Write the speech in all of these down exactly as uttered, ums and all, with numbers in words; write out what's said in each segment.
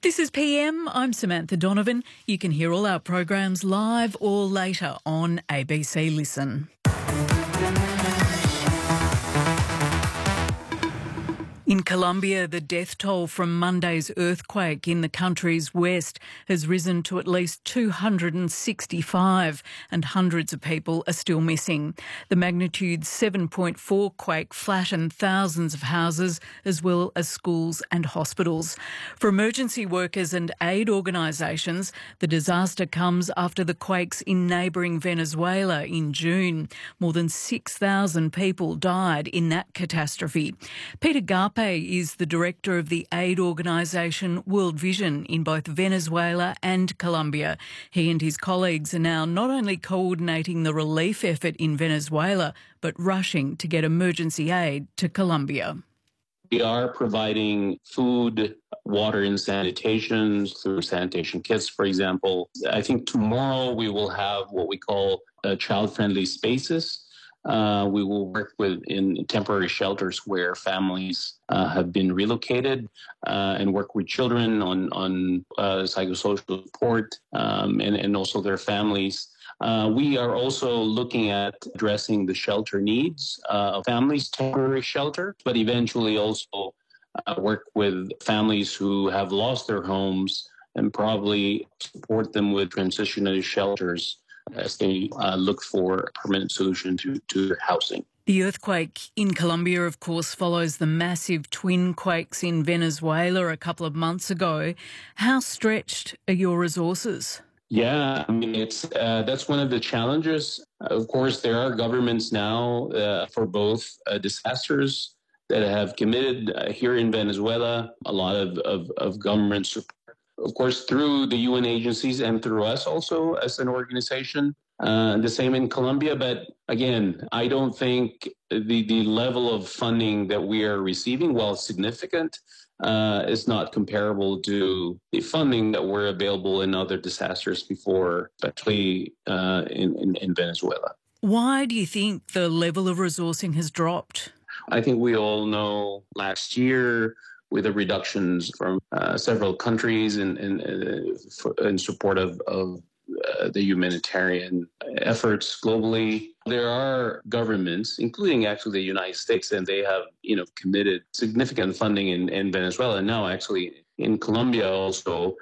This is P M. I'm Samantha Donovan. You can hear all our programs live or later on A B C Listen. In Colombia, the death toll from Monday's earthquake in the country's west has risen to at least two hundred sixty-five, and hundreds of people are still missing. The magnitude seven point four quake flattened thousands of houses as well as schools and hospitals. For emergency workers and aid organisations, the disaster comes after the quakes in neighbouring Venezuela in June. More than six thousand people died in that catastrophe. Peter Garpe is the director of the aid organisation World Vision in both Venezuela and Colombia. He and his colleagues are now not only coordinating the relief effort in Venezuela, but rushing to get emergency aid to Colombia. We are providing food, water and sanitation through sanitation kits, for example. I think tomorrow we will have what we call uh, child-friendly spaces. Uh, we will work with in temporary shelters where families uh, have been relocated uh, and work with children on, on uh, psychosocial support um, and, and also their families. Uh, we are also looking at addressing the shelter needs uh, of families, temporary shelter, but eventually also uh, work with families who have lost their homes and probably support them with transitionary shelters as they uh, look for a permanent solution to, to their housing. The earthquake in Colombia, of course, follows the massive twin quakes in Venezuela a couple of months ago. How stretched are your resources? Yeah, I mean, it's uh, that's one of the challenges. Of course, there are governments now uh, for both uh, disasters that have committed uh, here in Venezuela, a lot of, of, of government support. Of course, through the U N agencies and through us also as an organization, uh, the same in Colombia. But again, I don't think the, the level of funding that we are receiving, while significant, uh, is not comparable to the funding that were available in other disasters before, especially uh, in, in, in Venezuela. Why do you think the level of resourcing has dropped? I think we all know last year, with the reductions from uh, several countries in, in, uh, in support of, of uh, the humanitarian efforts globally. There are governments, including actually the United States, and they have, you know, committed significant funding in, in Venezuela and now actually in Colombia also.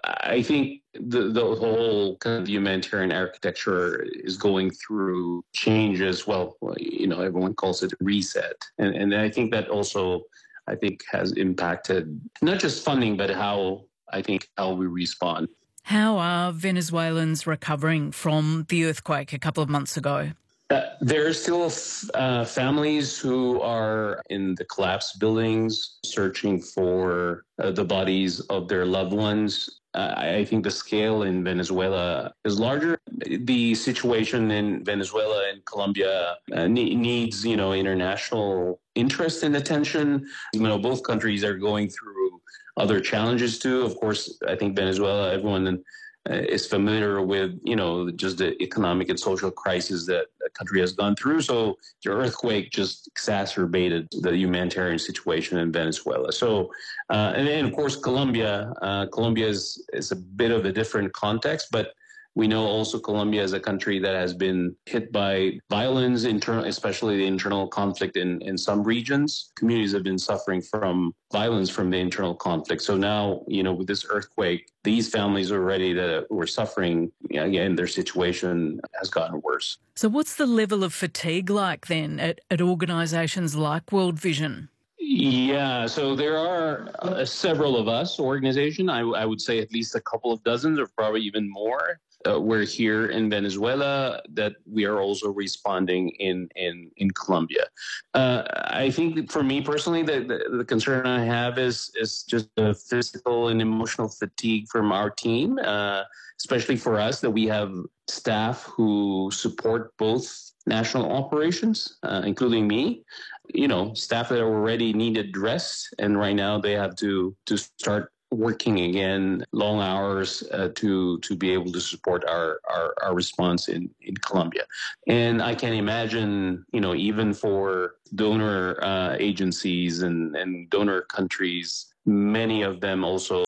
I think the, the whole kind of humanitarian architecture is going through change as well. You know, everyone calls it a reset. And, and I think that also I think has impacted not just funding, but how I think how we respond. How are Venezuelans recovering from the earthquake a couple of months ago? Uh, there are still uh, families who are in the collapsed buildings searching for uh, the bodies of their loved ones. Uh, I think the scale in Venezuela is larger. The situation in Venezuela and Colombia uh, ne- needs, you know, international interest and attention. You know, both countries are going through other challenges too. Of course, I think Venezuela, everyone uh, is familiar with, you know, just the economic and social crisis that the country has gone through. So the earthquake just exacerbated the humanitarian situation in Venezuela. So, uh, and then of course, Colombia, uh, Colombia is, is a bit of a different context, but we know also Colombia is a country that has been hit by violence, internal, especially the internal conflict in, in some regions. Communities have been suffering from violence from the internal conflict. So now, you know, with this earthquake, these families already that were suffering, again, their situation has gotten worse. So what's the level of fatigue like then at, at organisations like World Vision? Yeah, so there are uh, several of us organization. I, I would say at least a couple of dozens or probably even more. Uh, we're here in Venezuela that we are also responding in, in, in Colombia. Uh, I think for me personally, the, the, the concern I have is, is just the physical and emotional fatigue from our team, uh, especially for us that we have staff who support both national operations, uh, including me. You know, staff that already needed rest, and right now they have to to start working again, long hours uh, to to be able to support our our, our response in, in Colombia. And I can imagine, you know, even for donor uh, agencies and, and donor countries, many of them also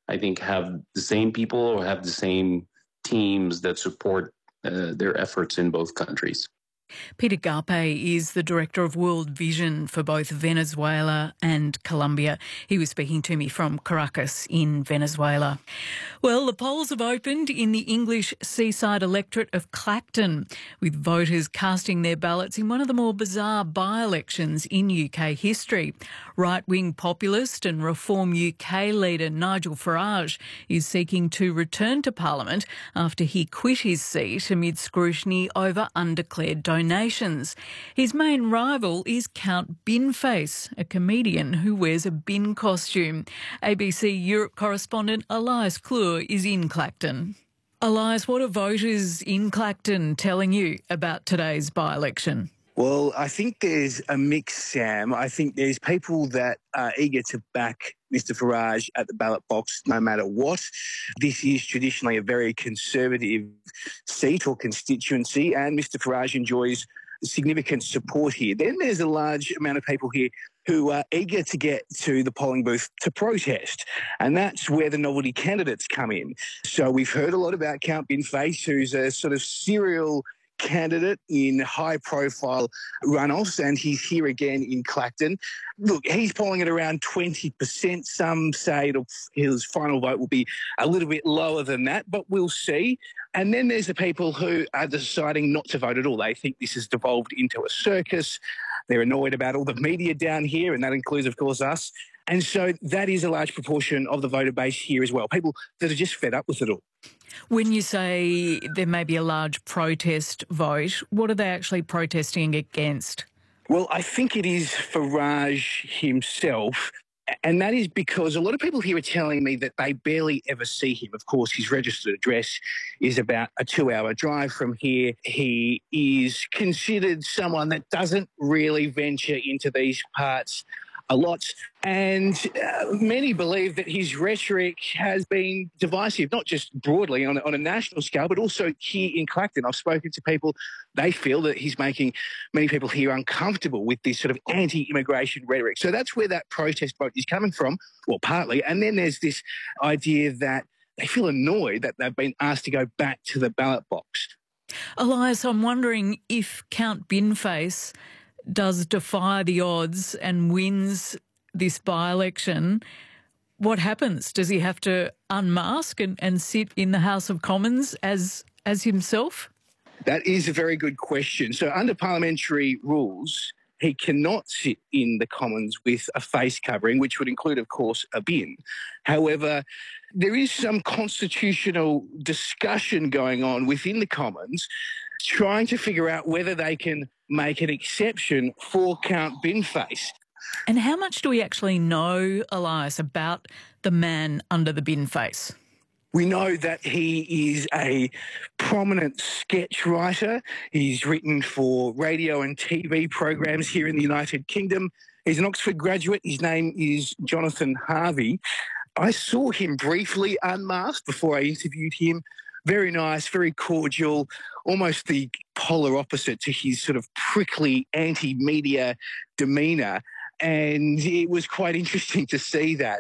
I think, have the same people or have the same teams that support uh, their efforts in both countries. Peter Garpe is the Director of World Vision for both Venezuela and Colombia. He was speaking to me from Caracas in Venezuela. Well, the polls have opened in the English seaside electorate of Clacton, with voters casting their ballots in one of the more bizarre by-elections in U K history. Right-wing populist and Reform U K leader Nigel Farage is seeking to return to Parliament after he quit his seat amid scrutiny over undeclared donations. His main rival is Count Binface, a comedian who wears a bin costume. A B C Europe correspondent Elias Klur is in Clacton. Elias, what are voters in Clacton telling you about today's by-election? Well, I think there's a mix, Sam. I think there's people that are eager to back Mister Farage at the ballot box no matter what. This is traditionally a very conservative seat or constituency, and Mister Farage enjoys significant support here. Then there's a large amount of people here who are eager to get to the polling booth to protest, and that's where the novelty candidates come in. So we've heard a lot about Count Binface, who's a sort of serial candidate in high-profile runoffs, and he's here again in Clacton. Look, he's polling at around twenty percent. Some say it'll, his final vote will be a little bit lower than that, but we'll see. And then there's the people who are deciding not to vote at all. They think this has devolved into a circus. They're annoyed about all the media down here, and that includes, of course, us. And so that is a large proportion of the voter base here as well, people that are just fed up with it all. When you say there may be a large protest vote, what are they actually protesting against? Well, I think it is Farage himself, and that is because a lot of people here are telling me that they barely ever see him. Of course, his registered address is about a two-hour drive from here. He is considered someone that doesn't really venture into these parts a lot, and uh, many believe that his rhetoric has been divisive, not just broadly on a, on a national scale, but also here in Clacton. I've spoken to people, they feel that he's making many people here uncomfortable with this sort of anti-immigration rhetoric. So that's where that protest vote is coming from, well, partly. And then there's this idea that they feel annoyed that they've been asked to go back to the ballot box. Elias, I'm wondering if Count Binface does defy the odds and wins this by-election, what happens? Does he have to unmask and, and sit in the House of Commons as as himself? That is a very good question. So under parliamentary rules, he cannot sit in the Commons with a face covering, which would include, of course, a bin. However, there is some constitutional discussion going on within the Commons trying to figure out whether they can make an exception for Count Binface. And how much do we actually know, Elias, about the man under the bin face? We know that he is a prominent sketch writer. He's written for radio and T V programs here in the United Kingdom. He's an Oxford graduate. His name is Jonathan Harvey. I saw him briefly unmasked before I interviewed him. Very nice, very cordial, almost the polar opposite to his sort of prickly anti-media demeanour. And it was quite interesting to see that.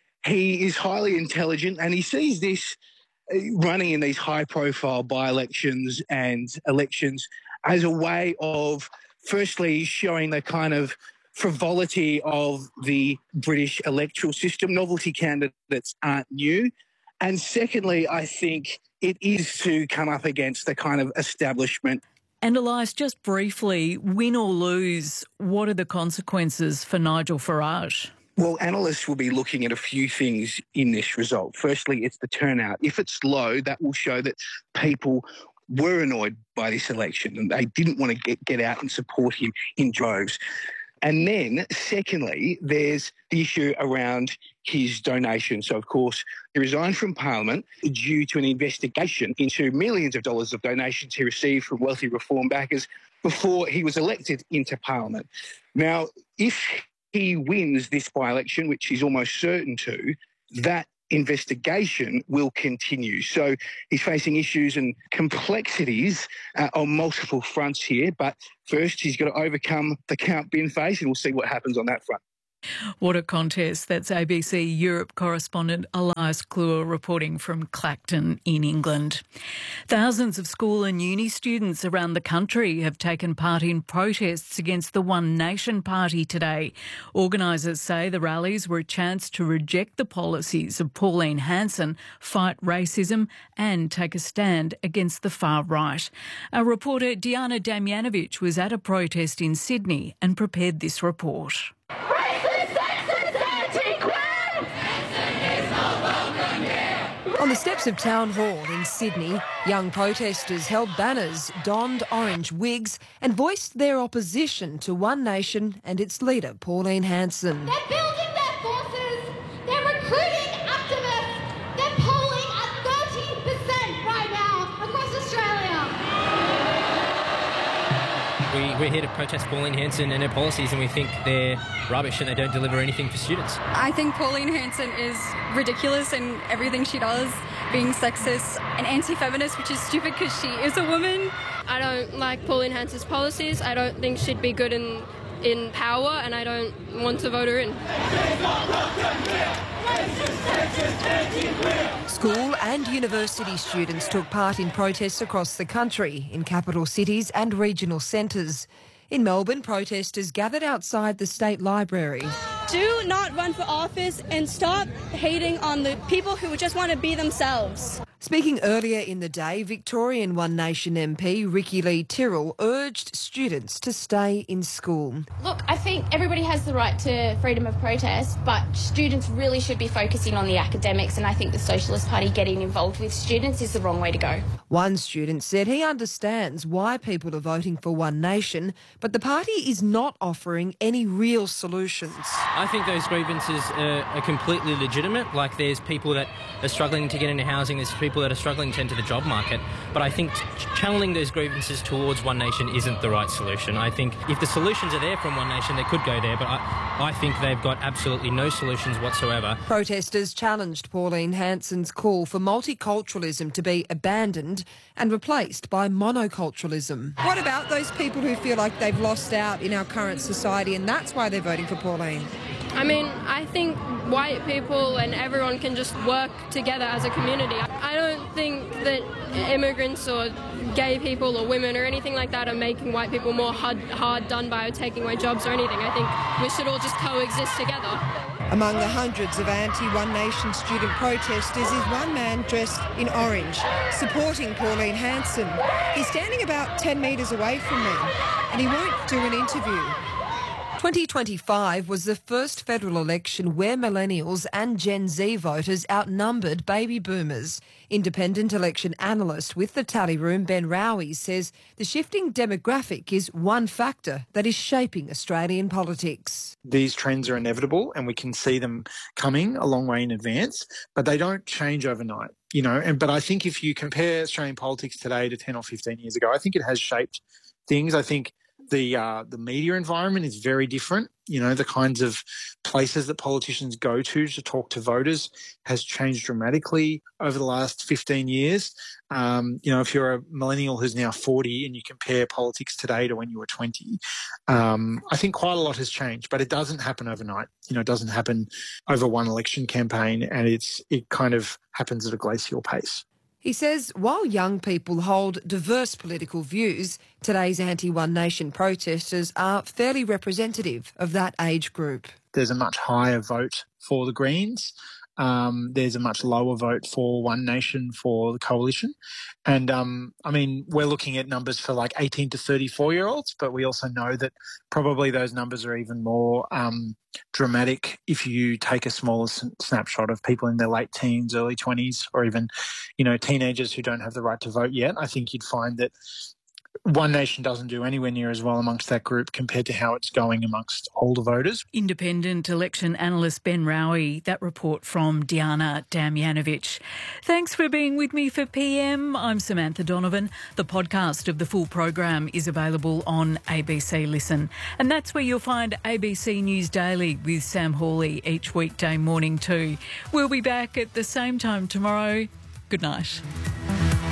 He is highly intelligent, and he sees this running in these high-profile by-elections and elections as a way of, firstly, showing the kind of frivolity of the British electoral system. Novelty candidates aren't new. And secondly, I think it is to come up against the kind of establishment. And Elias, just briefly, win or lose, what are the consequences for Nigel Farage? Well, analysts will be looking at a few things in this result. Firstly, it's the turnout. If it's low, that will show that people were annoyed by this election and they didn't want to get, get out and support him in droves. And then, secondly, there's the issue around his donation. So, of course, he resigned from Parliament due to an investigation into millions of dollars of donations he received from wealthy reform backers before he was elected into Parliament. Now, if he wins this by-election, which he's almost certain to, that investigation will continue. So he's facing issues and complexities uh, on multiple fronts here. But first, he's got to overcome the Count Binface, and we'll see what happens on that front. What a contest. That's A B C Europe correspondent Elias Kluwer reporting from Clacton in England. Thousands of school and uni students around the country have taken part in protests against the One Nation Party today. Organisers say the rallies were a chance to reject the policies of Pauline Hanson, fight racism and take a stand against the far right. Our reporter Diana Damjanovic was at a protest in Sydney and prepared this report. On the steps of Town Hall in Sydney, young protesters held banners, donned orange wigs and voiced their opposition to One Nation and its leader, Pauline Hanson. They're building their forces, they're recruiting activists, they're polling at thirty percent right now across Australia. We, we're here to protest Pauline Hanson and her policies, and we think they're rubbish and they don't deliver anything for students. I think Pauline Hanson is ridiculous in everything she does, being sexist and anti-feminist, which is stupid because she is a woman. I don't like Pauline Hanson's policies. I don't think she'd be good in, in power, and I don't want to vote her in. School and university students took part in protests across the country, in capital cities and regional centres. In Melbourne, protesters gathered outside the State Library. Do not run for office and stop hating on the people who just want to be themselves. Speaking earlier in the day, Victorian One Nation M P Ricky Lee Tyrrell urged students to stay in school. Look, I think everybody has the right to freedom of protest, but students really should be focusing on the academics, and I think the Socialist Party getting involved with students is the wrong way to go. One student said he understands why people are voting for One Nation, but the party is not offering any real solutions. I think those grievances are, are completely legitimate. Like, there's people that are struggling to get into housing, there's people that are struggling to enter the job market. But I think ch- channeling those grievances towards One Nation isn't the right solution. I think if the solutions are there from One Nation, they could go there, but I, I think they've got absolutely no solutions whatsoever. Protesters challenged Pauline Hanson's call for multiculturalism to be abandoned and replaced by monoculturalism. What about those people who feel like they've lost out in our current society and that's why they're voting for Pauline? I mean, I think white people and everyone can just work together as a community. I don't think that immigrants or gay people or women or anything like that are making white people more hard, hard done by or taking away jobs or anything. I think we should all just coexist together. Among the hundreds of anti-One Nation student protesters is one man dressed in orange, supporting Pauline Hanson. He's standing about ten metres away from me and he won't do an interview. twenty twenty-five was the first federal election where millennials and Gen Z voters outnumbered baby boomers. Independent election analyst with the Tally Room, Ben Rowie, says the shifting demographic is one factor that is shaping Australian politics. These trends are inevitable and we can see them coming a long way in advance, but they don't change overnight. You know, and but I think if you compare Australian politics today to ten or fifteen years ago, I think it has shaped things. I think The uh, the media environment is very different. You know, the kinds of places that politicians go to to talk to voters has changed dramatically over the last fifteen years. Um, you know, if you're a millennial who's now forty and you compare politics today to when you were twenty, um, I think quite a lot has changed, but it doesn't happen overnight. You know, it doesn't happen over one election campaign, and it's it kind of happens at a glacial pace. He says while young people hold diverse political views, today's anti-One Nation protesters are fairly representative of that age group. There's a much higher vote for the Greens. Um, there's a much lower vote for One Nation for the coalition. And, um, I mean, we're looking at numbers for like eighteen to thirty-four-year-olds, but we also know that probably those numbers are even more um, dramatic if you take a smaller s- snapshot of people in their late teens, early twenties, or even, you know, teenagers who don't have the right to vote yet. I think you'd find that One Nation doesn't do anywhere near as well amongst that group compared to how it's going amongst older voters. Independent election analyst Ben Rowie, that report from Diana Damjanovic. Thanks for being with me for P M. I'm Samantha Donovan. The podcast of the full program is available on A B C Listen. And that's where you'll find A B C News Daily with Sam Hawley each weekday morning too. We'll be back at the same time tomorrow. Good night.